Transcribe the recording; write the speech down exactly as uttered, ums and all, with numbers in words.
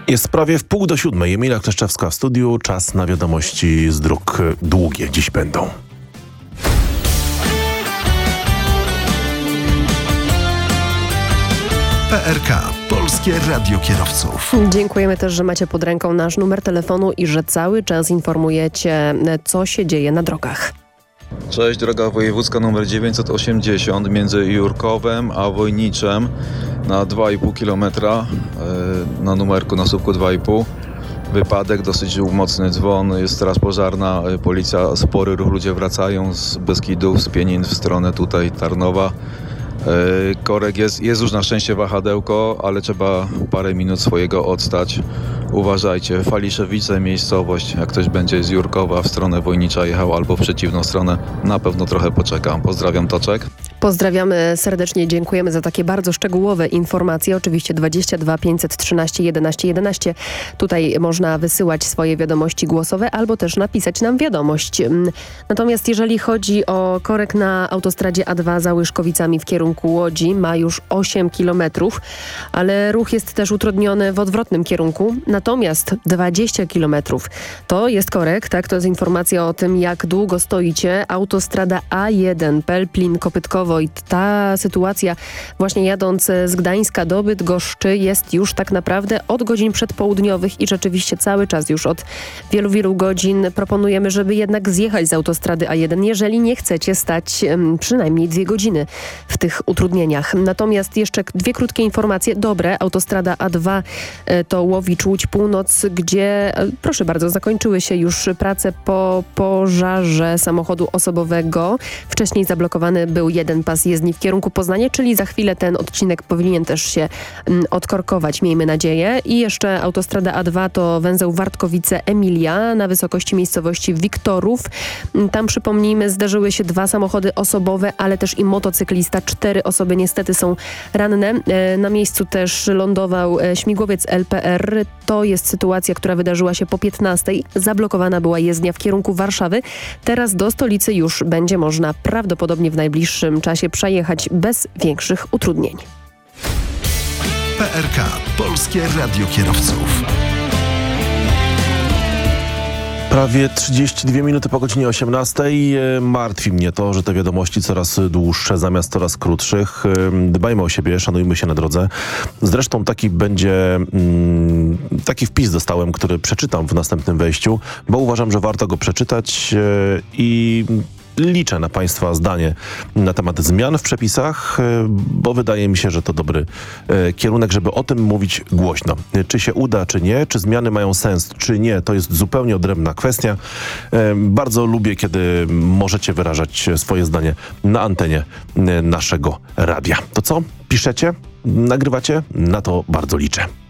Jest prawie w pół do siódmej. Emilia Kleszczewska w studiu. Czas na wiadomości z dróg. Długie dziś będą. P R K. Polskie Radio Kierowców. Dziękujemy też, że macie pod ręką nasz numer telefonu i że cały czas informujecie, co się dzieje na drogach. Cześć, droga wojewódzka numer dziewięćset osiemdziesiąt między Jurkowem a Wojniczem na dwa i pół kilometra, na numerku na słupku dwa i pół. Wypadek, dosyć mocny dzwon, jest straż pożarna, policja, spory ruch, ludzie wracają z Beskidów, z Pienin w stronę tutaj Tarnowa. Korek jest, jest już na szczęście wahadełko, ale trzeba parę minut swojego odstać. Uważajcie, Faliszewice, miejscowość, jak ktoś będzie z Jurkowa w stronę Wojnicza jechał albo w przeciwną stronę, na pewno trochę poczekam. Pozdrawiam, Toczek. Pozdrawiamy serdecznie, dziękujemy za takie bardzo szczegółowe informacje. Oczywiście dwadzieścia dwa pięćset trzynaście jedenaście jedenaście. Tutaj można wysyłać swoje wiadomości głosowe albo też napisać nam wiadomość. Natomiast jeżeli chodzi o korek na autostradzie A dwa za Łyżkowicami w kierunku Łodzi, ma już osiem kilometrów, ale ruch jest też utrudniony w odwrotnym kierunku. Natomiast dwadzieścia kilometrów to jest korek, tak? To jest informacja o tym, jak długo stoicie. Autostrada A jeden, Pelplin, Kopytkowo. I ta sytuacja właśnie jadąc z Gdańska do Bydgoszczy jest już tak naprawdę od godzin przedpołudniowych i rzeczywiście cały czas już od wielu, wielu godzin proponujemy, żeby jednak zjechać z autostrady A jeden, jeżeli nie chcecie stać um, przynajmniej dwie godziny w tych utrudnieniach. Natomiast jeszcze dwie krótkie informacje. Dobre, autostrada A dwa to Łowicz, Łódź Północ, gdzie proszę bardzo, zakończyły się już prace po pożarze samochodu osobowego. Wcześniej zablokowany był jeden pas jezdni w kierunku Poznania, czyli za chwilę ten odcinek powinien też się mm, odkorkować, miejmy nadzieję. I jeszcze autostrada A dwa to węzeł Wartkowice-Emilia na wysokości miejscowości Wiktorów. Tam, przypomnijmy, zdarzyły się dwa samochody osobowe, ale też i motocyklista. Cztery osoby niestety są ranne. Na miejscu też lądował śmigłowiec L P R. To jest sytuacja, która wydarzyła się po piętnastej. Zablokowana była jezdnia w kierunku Warszawy. Teraz do stolicy już będzie można prawdopodobnie w najbliższym czasie przejechać bez większych utrudnień. P R K. Polskie Radio Kierowców. Prawie trzydzieści dwie minuty po godzinie osiemnastej. Martwi mnie to, że te wiadomości coraz dłuższe zamiast coraz krótszych. Dbajmy o siebie, szanujmy się na drodze. Zresztą taki będzie, taki wpis dostałem, który przeczytam w następnym wejściu, bo uważam, że warto go przeczytać i liczę na Państwa zdanie na temat zmian w przepisach, bo wydaje mi się, że to dobry kierunek, żeby o tym mówić głośno. Czy się uda, czy nie, czy zmiany mają sens, czy nie, to jest zupełnie odrębna kwestia. Bardzo lubię, kiedy możecie wyrażać swoje zdanie na antenie naszego radia. To co? Piszecie? Nagrywacie? Na to bardzo liczę.